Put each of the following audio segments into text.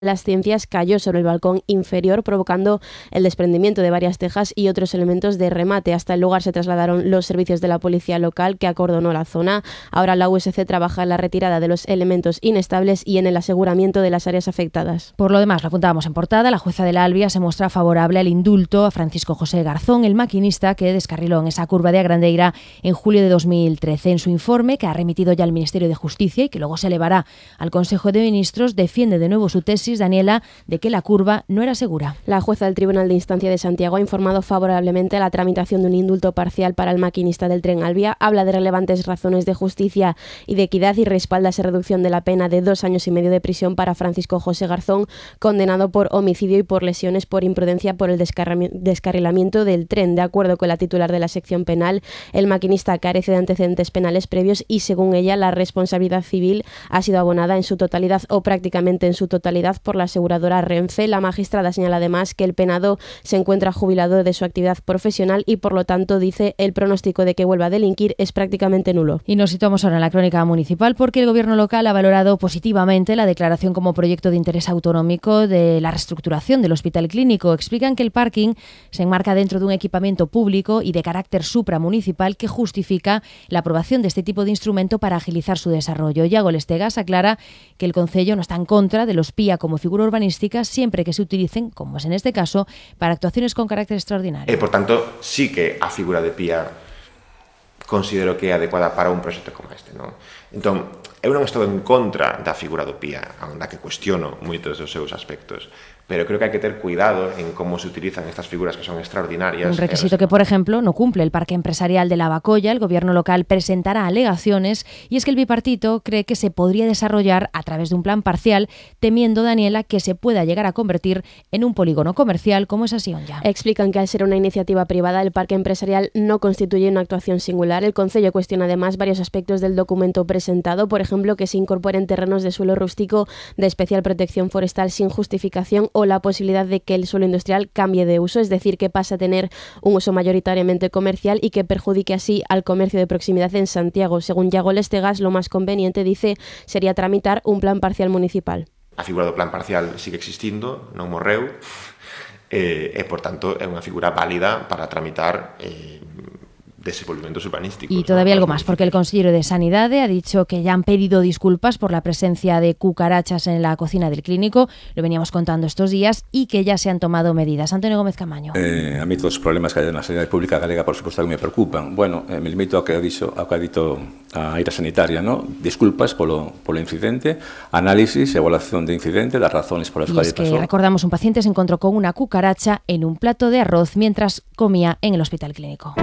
las Ciencias cayó sobre el balcón inferior, provocando el desprendimiento de varias tejas y otros elementos de remate. Hasta el lugar se trasladaron los servicios de la policía local, que acordonó la zona. Ahora la USC trabaja en la retirada de los elementos inestables y en el aseguramiento de las áreas afectadas. Por lo demás, lo apuntábamos en portada, la jueza de la Albia se muestra favorable al indulto a Francisco José Garzón, el maquinista que descarriló en esa curva de Agrandeira en julio de 2013. En su informe, que ha remitido ya al Ministerio de Justicia y que luego se elevará al Consejo de Ministros, defiende de nuevo su tesis, Daniela, de que la curva no era segura. La jueza del Tribunal de Instancia de Santiago ha informado favorablemente a la tramitación de un indulto parcial para el maquinista del tren Albia, habla de relevantes razones de justicia y de equidad y respalda esa reducción de la pena de 2 años y medio de prisión para Francisco José Garzón, condenado por homicidio y por lesiones por imprudencia por el descarrilamiento del tren. De acuerdo con la titular de la sección penal, el maquinista carece de antecedentes penales previos y, según ella, la responsabilidad civil ha sido abonada en su totalidad o prácticamente en su totalidad por la aseguradora Renfe. La magistrada señala además que el penado se encuentra jubilado de su actividad profesional y, por lo tanto, dice, el pronóstico de que vuelva a delinquir es prácticamente nulo. Y nos situamos ahora en la crónica municipal porque el Gobierno local ha valorado positivamente la declaración como proyecto de interés autonómico de la reestructuración del Hospital Clínico. Explican que el parking se enmarca dentro de un equipamiento público y de carácter supramunicipal que justifica la aprobación de este tipo de instrumento para agilizar su desarrollo. Iago Lestegas aclara que el Concello no está en contra de los PIA como figura urbanística siempre que se utilicen, como es en este caso, para actuaciones con carácter extraordinario. Por tanto, sí que a figura de PIA considero que é adecuada para un proxecto como este, non? Entón, eu non estou en contra da figura do PIA, ainda que cuestiono moitos dos seus aspectos, pero creo que hai que ter cuidado en como se utilizan estas figuras que son extraordinarias. Un requisito que, por ejemplo, no cumple el Parque Empresarial de Lavacolla. El Gobierno local presentará alegaciones y es que el bipartito cree que se podría desarrollar a través de un plan parcial, temiendo, Daniela, que se pueda llegar a convertir en un polígono comercial como es así ya. Explican que al ser una iniciativa privada, el Parque Empresarial no constituye una actuación singular. El Concello cuestiona además varios aspectos del documento presentado, por ejemplo, que se incorporen terrenos de suelo rústico de especial protección forestal sin justificación o la posibilidad de que el suelo industrial cambie de uso, es decir, que pase a tener un uso mayoritariamente comercial y que perjudique así al comercio de proximidad en Santiago. Según Iago Lestegas, lo más conveniente, dice, sería tramitar un plan parcial municipal. A figura do plan parcial sigue existindo, non morreu, e, por tanto, é unha figura válida para tramitar desenvolvimentos urbanísticos. Y todavía algo más, porque el consejero de Sanidad ha dicho que ya han pedido disculpas por la presencia de cucarachas en la cocina del clínico, lo veníamos contando estos días, y que ya se han tomado medidas. Antonio Gómez Camaño. A mí todos os problemas que hai na sanidade pública galega, por suposto, que me preocupan. Bueno, me limito ao que ha dito a área sanitaria, ¿no? Disculpas polo incidente, análisis e evaluación de incidente, das razones polas cuales pasou. Recordamos, un paciente se encontró con una cucaracha en un plato de arroz mientras comía en el Hospital Clínico.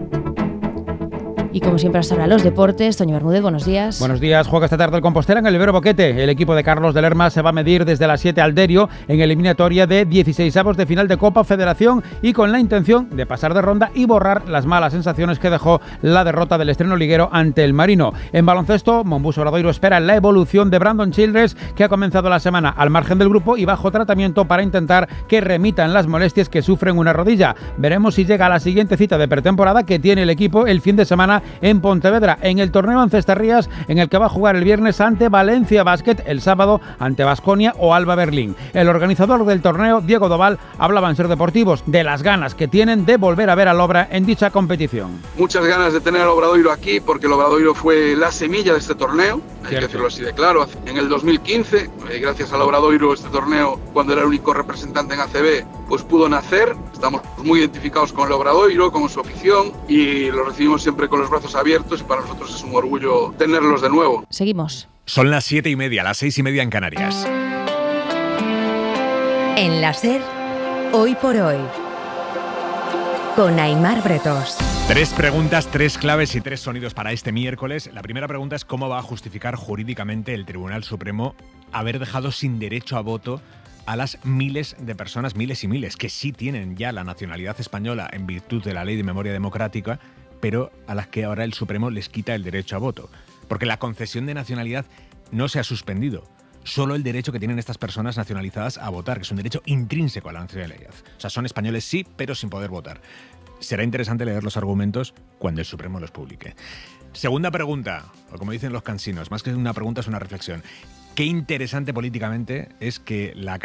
Y como siempre hasta ahora los deportes, Toño Bermúdez, buenos días. Buenos días, juega esta tarde el Compostela en el Vivero Boquete. El equipo de Carlos de Lerma se va a medir desde las 7 al Derio en eliminatoria de 16avos de final de Copa Federación y con la intención de pasar de ronda y borrar las malas sensaciones que dejó la derrota del estreno liguero ante el Marino. En baloncesto, Monbus Obradoiro espera la evolución de Brandon Childress, que ha comenzado la semana al margen del grupo y bajo tratamiento para intentar que remitan las molestias que sufre en una rodilla. Veremos si llega a la siguiente cita de pretemporada que tiene el equipo el fin de semana en Pontevedra, en el torneo Ancestarrías, en el que va a jugar el viernes ante Valencia Basket, el sábado ante Baskonia o Alba Berlín. El organizador del torneo, Diego Doval, hablaba en Ser Deportivos de las ganas que tienen de volver a ver al Obra en dicha competición. Muchas ganas de tener al Obradoiro aquí, porque el Obradoiro fue la semilla de este torneo, hay que decirlo así de claro. En el 2015, gracias al Obradoiro, este torneo, cuando era el único representante en ACB, pues pudo nacer. Estamos muy identificados con el Obradoiro, con su afición, y lo recibimos siempre con los brazos abiertos, y para nosotros es un orgullo tenerlos de nuevo. Seguimos. Son las 7:30, las 6:30 en Canarias. En la SER, hoy por hoy, con Aimar Bretos. 3 preguntas, 3 claves y 3 sonidos para este miércoles. La primera pregunta es cómo va a justificar jurídicamente el Tribunal Supremo haber dejado sin derecho a voto a las miles de personas, miles y miles, que sí tienen ya la nacionalidad española en virtud de la Ley de Memoria Democrática, pero a las que ahora el Supremo les quita el derecho a voto. Porque la concesión de nacionalidad no se ha suspendido. Solo el derecho que tienen estas personas nacionalizadas a votar, que es un derecho intrínseco a la nacionalidad. O sea, son españoles sí, pero sin poder votar. Será interesante leer los argumentos cuando el Supremo los publique. Segunda pregunta, o como dicen los cansinos, más que una pregunta es una reflexión. qué interesante políticamente es que la